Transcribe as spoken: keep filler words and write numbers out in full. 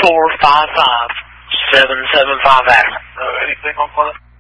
four five five seven seven five Adam. Uh, anything on fire?